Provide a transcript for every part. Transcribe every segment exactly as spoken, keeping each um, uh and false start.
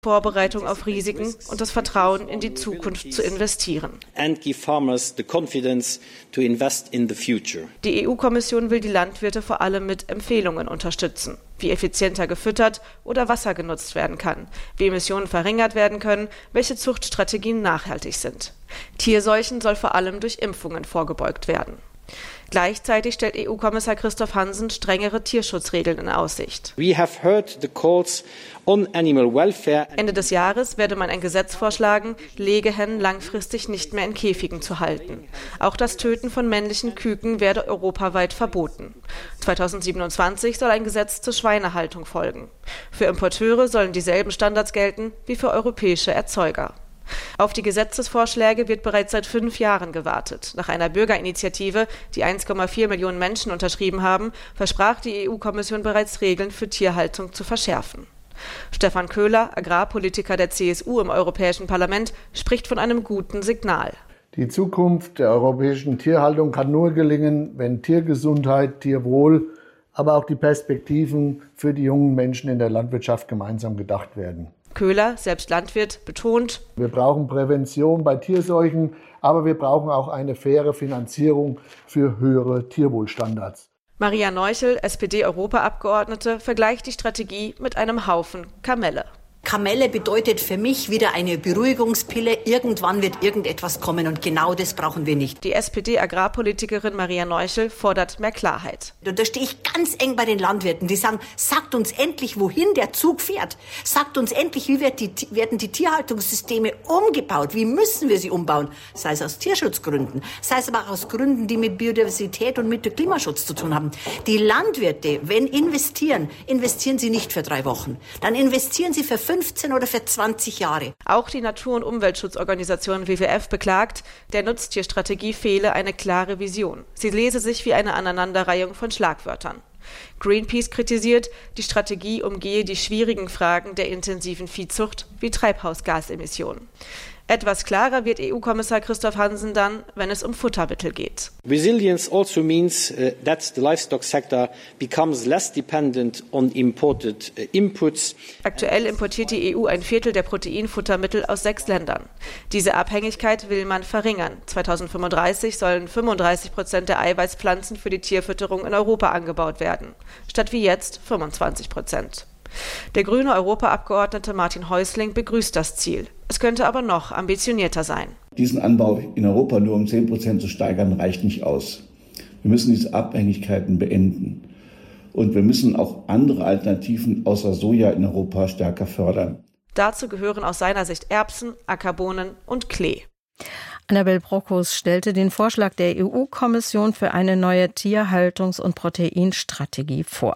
Vorbereitung auf Risiken und das Vertrauen in die Zukunft zu investieren. And give farmers the confidence to invest in the future. Die E U-Kommission will die Landwirte vor allem mit Empfehlungen unterstützen, wie effizienter gefüttert oder Wasser genutzt werden kann, wie Emissionen verringert werden können, welche Zuchtstrategien nachhaltig sind. Tierseuchen soll vor allem durch Impfungen vorgebeugt werden. Gleichzeitig stellt E U-Kommissar Christoph Hansen strengere Tierschutzregeln in Aussicht. We have heard the calls on animal welfare. Ende des Jahres werde man ein Gesetz vorschlagen, Legehennen langfristig nicht mehr in Käfigen zu halten. Auch das Töten von männlichen Küken werde europaweit verboten. zweitausendsiebenundzwanzig soll ein Gesetz zur Schweinehaltung folgen. Für Importeure sollen dieselben Standards gelten wie für europäische Erzeuger. Auf die Gesetzesvorschläge wird bereits seit fünf Jahren gewartet. Nach einer Bürgerinitiative, die eins Komma vier Millionen Menschen unterschrieben haben, versprach die E U-Kommission bereits Regeln für Tierhaltung zu verschärfen. Stefan Köhler, Agrarpolitiker der C S U im Europäischen Parlament, spricht von einem guten Signal. Die Zukunft der europäischen Tierhaltung kann nur gelingen, wenn Tiergesundheit, Tierwohl, aber auch die Perspektiven für die jungen Menschen in der Landwirtschaft gemeinsam gedacht werden. Köhler, selbst Landwirt, betont: Wir brauchen Prävention bei Tierseuchen, aber wir brauchen auch eine faire Finanzierung für höhere Tierwohlstandards. Maria Neuchel, S P D-Europaabgeordnete, vergleicht die Strategie mit einem Haufen Kamelle. Kamelle bedeutet für mich wieder eine Beruhigungspille. Irgendwann wird irgendetwas kommen und genau das brauchen wir nicht. Die S P D-Agrarpolitikerin Maria Neuchel fordert mehr Klarheit. Und da stehe ich ganz eng bei den Landwirten, die sagen, sagt uns endlich, wohin der Zug fährt. Sagt uns endlich, wie wird die, werden die Tierhaltungssysteme umgebaut? Wie müssen wir sie umbauen? Sei es aus Tierschutzgründen, sei es aber auch aus Gründen, die mit Biodiversität und mit Klimaschutz zu tun haben. Die Landwirte, wenn investieren, investieren sie nicht für drei Wochen. Dann investieren sie für fünfzehn oder für zwanzig Jahre. Auch die Natur- und Umweltschutzorganisation W W F beklagt, der Nutztierstrategie fehle eine klare Vision. Sie lese sich wie eine Aneinanderreihung von Schlagwörtern. Greenpeace kritisiert, die Strategie umgehe die schwierigen Fragen der intensiven Viehzucht wie Treibhausgasemissionen. Etwas klarer wird E U-Kommissar Christoph Hansen dann, wenn es um Futtermittel geht. Resilience also means uh, that the livestock sector becomes less dependent on imported uh, inputs. Aktuell importiert die E U ein Viertel der Proteinfuttermittel aus sechs Ländern. Diese Abhängigkeit will man verringern. zweitausendfünfunddreißig sollen fünfunddreißig Prozent der Eiweißpflanzen für die Tierfütterung in Europa angebaut werden, statt wie jetzt fünfundzwanzig Prozent. Der grüne Europaabgeordnete Martin Häusling begrüßt das Ziel. Es könnte aber noch ambitionierter sein. Diesen Anbau in Europa nur um zehn Prozent zu steigern, reicht nicht aus. Wir müssen diese Abhängigkeiten beenden. Und wir müssen auch andere Alternativen außer Soja in Europa stärker fördern. Dazu gehören aus seiner Sicht Erbsen, Ackerbohnen und Klee. Annabel Brockhuus stellte den Vorschlag der E U-Kommission für eine neue Tierhaltungs- und Proteinstrategie vor.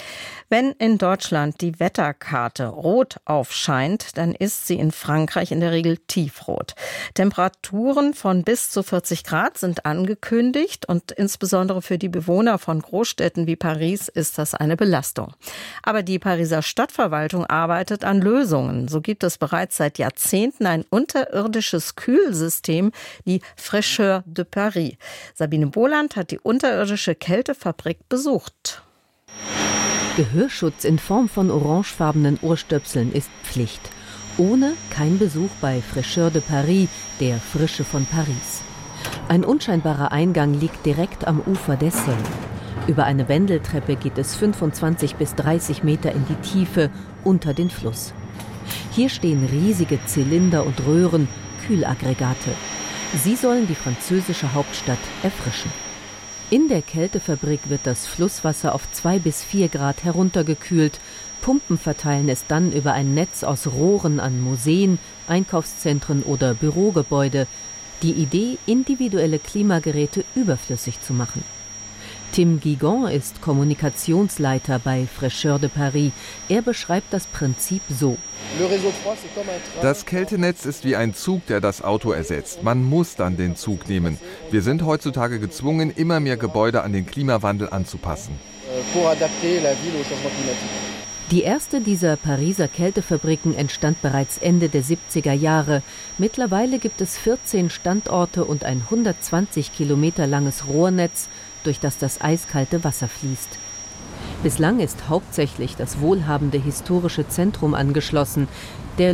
Wenn in Deutschland die Wetterkarte rot aufscheint, dann ist sie in Frankreich in der Regel tiefrot. Temperaturen von bis zu vierzig Grad sind angekündigt und insbesondere für die Bewohner von Großstädten wie Paris ist das eine Belastung. Aber die Pariser Stadtverwaltung arbeitet an Lösungen. So gibt es bereits seit Jahrzehnten ein unterirdisches Kühlsystem, die Fraîcheur de Paris. Sabine Boland hat die unterirdische Kältefabrik besucht. Gehörschutz in Form von orangefarbenen Ohrstöpseln ist Pflicht. Ohne kein Besuch bei Fraîcheur de Paris, der Frische von Paris. Ein unscheinbarer Eingang liegt direkt am Ufer der Seine. Über eine Wendeltreppe geht es fünfundzwanzig bis dreißig Meter in die Tiefe unter den Fluss. Hier stehen riesige Zylinder und Röhren, Kühlaggregate. Sie sollen die französische Hauptstadt erfrischen. In der Kältefabrik wird das Flusswasser auf zwei bis vier Grad heruntergekühlt. Pumpen verteilen es dann über ein Netz aus Rohren an Museen, Einkaufszentren oder Bürogebäude. Die Idee, individuelle Klimageräte überflüssig zu machen. Tim Guigon ist Kommunikationsleiter bei Fraîcheur de Paris. Er beschreibt das Prinzip so. Das Kältenetz ist wie ein Zug, der das Auto ersetzt. Man muss dann den Zug nehmen. Wir sind heutzutage gezwungen, immer mehr Gebäude an den Klimawandel anzupassen. Die erste dieser Pariser Kältefabriken entstand bereits Ende der siebziger Jahre. Mittlerweile gibt es vierzehn Standorte und ein hundertzwanzig Kilometer langes Rohrnetz, durch das das eiskalte Wasser fließt. Bislang ist hauptsächlich das wohlhabende historische Zentrum angeschlossen. Der